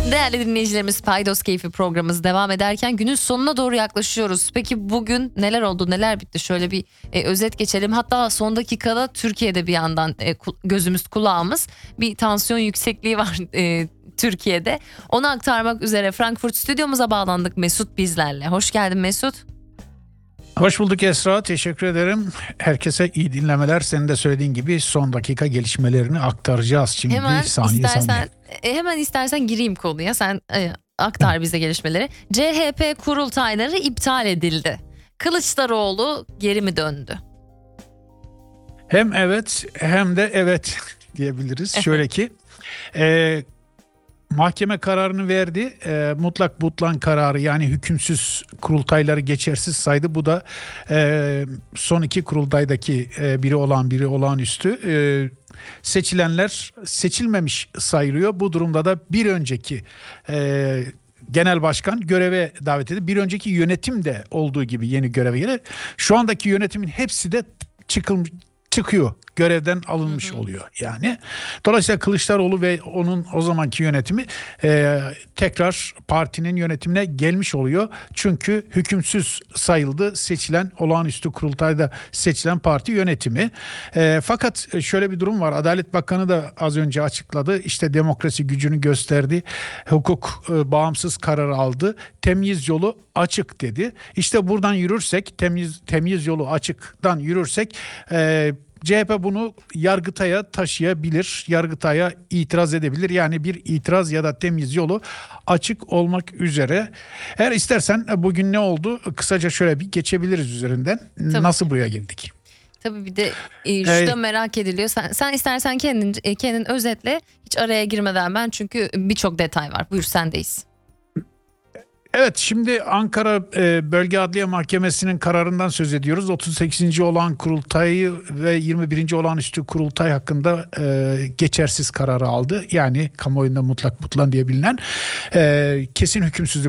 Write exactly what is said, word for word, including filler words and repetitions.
Değerli dinleyicilerimiz, Paydos Keyfi programımız devam ederken günün sonuna doğru yaklaşıyoruz. Peki bugün neler oldu, neler bitti? Şöyle bir e, özet geçelim. Hatta son dakikada Türkiye'de bir yandan e, gözümüz kulağımız bir tansiyon yüksekliği var e, Türkiye'de. Onu aktarmak üzere Frankfurt stüdyomuza bağlandık. Mesut bizlerle. Hoş geldin Mesut. Hoş bulduk Esra, teşekkür ederim. Herkese iyi dinlemeler. Senin de söylediğin gibi son dakika gelişmelerini aktaracağız şimdi. Hemen saniye istersen saniye. E, hemen istersen gireyim konuya. Sen e, aktar bize gelişmeleri. C H P kurultayları iptal edildi. Kılıçdaroğlu geri mi döndü? Hem evet hem de evet diyebiliriz. Şöyle ki e, mahkeme kararını verdi. E, mutlak butlan kararı, yani hükümsüz kurultayları geçersiz saydı. Bu da e, son iki kurultaydaki e, biri olan biri olağanüstü. E, seçilenler seçilmemiş sayılıyor. Bu durumda da bir önceki e, genel başkan göreve davet edildi. Bir önceki yönetim de olduğu gibi yeni göreve gelir. Şu andaki yönetimin hepsi de çıkılmış, çıkıyor. Görevden alınmış hı hı. oluyor yani. Dolayısıyla Kılıçdaroğlu ve onun o zamanki yönetimi e, tekrar partinin yönetimine gelmiş oluyor. Çünkü hükümsüz sayıldı seçilen, olağanüstü kurultayda seçilen parti yönetimi. E, fakat şöyle bir durum var. Adalet Bakanı da az önce açıkladı. İşte demokrasi gücünü gösterdi. Hukuk e, bağımsız karar aldı. Temyiz yolu açık dedi. İşte buradan yürürsek, temyiz, temyiz yolu açıktan yürürsek e, C H P bunu Yargıtay'a taşıyabilir, Yargıtay'a itiraz edebilir. Yani bir itiraz ya da temyiz yolu açık olmak üzere. Eğer istersen bugün ne oldu? Kısaca şöyle bir geçebiliriz üzerinden. Tabii. Nasıl buraya geldik? Tabii bir de e, şu da ee, merak ediliyor. Sen, sen istersen kendin, kendin özetle, hiç araya girmeden ben, çünkü birçok detay var. Buyur, sendeyiz. Evet, şimdi Ankara e, Bölge Adliye Mahkemesi'nin kararından söz ediyoruz. otuz sekizinci olağan kurultayı ve yirmi birinci olağanüstü kurultay hakkında e, geçersiz kararı aldı. Yani kamuoyunda mutlak butlan diye bilinen e, kesin hükümsüzlük